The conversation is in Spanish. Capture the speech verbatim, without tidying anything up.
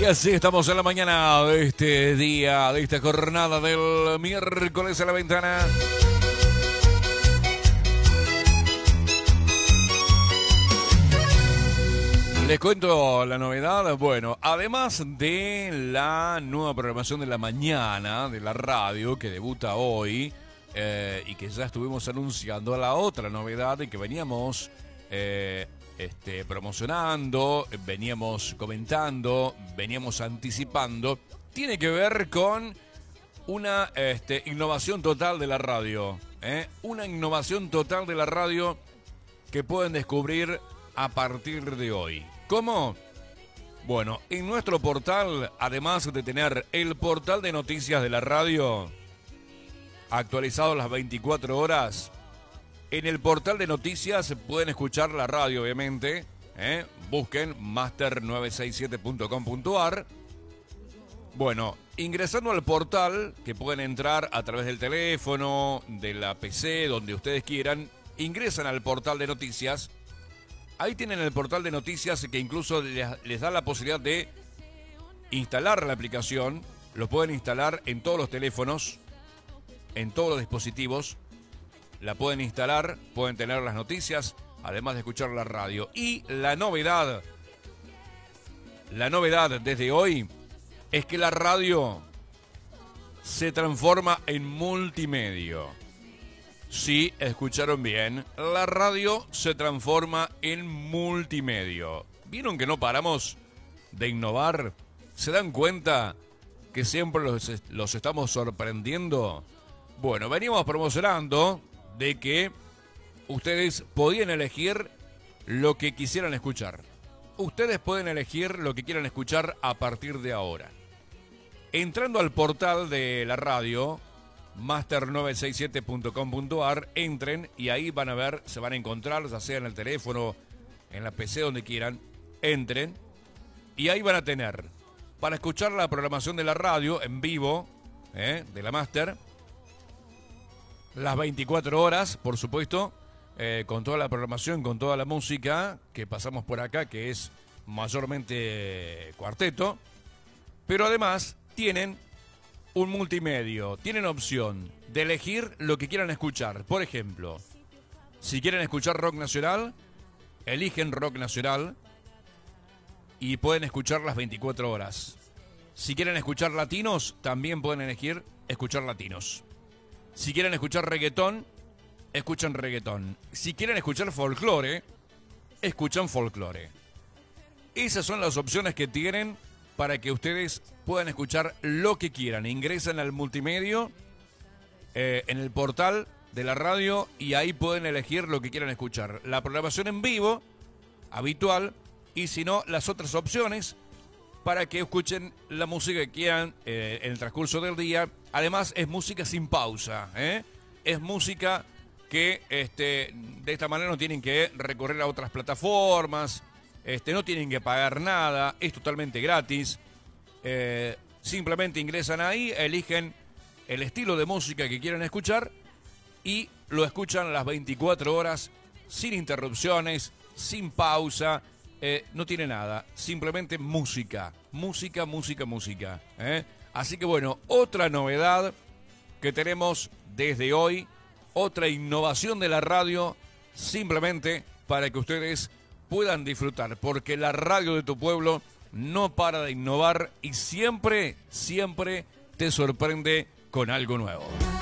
Y así estamos en la mañana de este día, de esta jornada del miércoles a la ventana. Les cuento la novedad. Bueno, además de la nueva programación de la mañana de la radio que debuta hoy eh, y que ya estuvimos anunciando, la otra novedad que veníamos eh, este, promocionando, veníamos comentando, veníamos anticipando, tiene que ver con una este, innovación total de la radio. ¿eh? Una innovación total de la radio que pueden descubrir a partir de hoy. ¿Cómo? Bueno, en nuestro portal, además de tener el portal de noticias de la radio, actualizado las veinticuatro horas, en el portal de noticias pueden escuchar la radio, obviamente. ¿eh? Busquen master nueve seis siete punto com punto a r. Bueno, ingresando al portal, que pueden entrar a través del teléfono, de la P C, donde ustedes quieran, ingresan al portal de noticias. Ahí tienen el portal de noticias que incluso les, les da la posibilidad de instalar la aplicación. Lo pueden instalar en todos los teléfonos, en todos los dispositivos. La pueden instalar, pueden tener las noticias, además de escuchar la radio. Y la novedad, la novedad desde hoy es que la radio se transforma en multimedio. Sí, escucharon bien. La radio se transforma en multimedio. ¿Vieron que no paramos de innovar? ¿Se dan cuenta que siempre los, los estamos sorprendiendo? Bueno, veníamos promocionando de que ustedes podían elegir lo que quisieran escuchar. Ustedes pueden elegir lo que quieran escuchar a partir de ahora. Entrando al portal de la radio, master nueve seis siete punto com punto a r, entren y ahí van a ver, se van a encontrar, ya sea en el teléfono, en la P C, donde quieran, entren y ahí van a tener para escuchar la programación de la radio en vivo, ¿eh? de la Master, las veinticuatro horas, por supuesto, eh, con toda la programación, con toda la música que pasamos por acá, que es mayormente cuarteto, pero además tienen un multimedio, tienen opción de elegir lo que quieran escuchar. Por ejemplo, si quieren escuchar rock nacional, eligen rock nacional y pueden escuchar las veinticuatro horas. Si quieren escuchar latinos, también pueden elegir escuchar latinos. Si quieren escuchar reggaetón, escuchan reggaetón. Si quieren escuchar folclore, escuchan folclore. Esas son las opciones que tienen para que ustedes puedan escuchar lo que quieran. Ingresan al multimedio eh, en el portal de la radio y ahí pueden elegir lo que quieran escuchar. La programación en vivo, habitual, y si no, las otras opciones para que escuchen la música que quieran eh, en el transcurso del día. Además, es música sin pausa. ¿eh? Es música que este, de esta manera no tienen que recorrer a otras plataformas. Este, no tienen que pagar nada, es totalmente gratis. Eh, simplemente ingresan ahí, eligen el estilo de música que quieren escuchar y lo escuchan las veinticuatro horas sin interrupciones, sin pausa, eh, no tiene nada, simplemente música, música, música, música. ¿eh? Así que bueno, otra novedad que tenemos desde hoy, otra innovación de la radio, simplemente para que ustedes puedan disfrutar, porque la radio de tu pueblo no para de innovar y siempre, siempre te sorprende con algo nuevo.